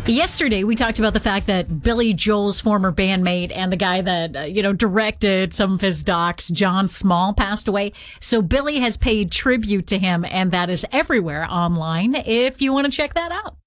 Yesterday, we talked about the fact that Billy Joel's former bandmate and the guy that, directed some of his docs, John Small, passed away. So Billy has paid tribute to him, and that is everywhere online if you want to check that out.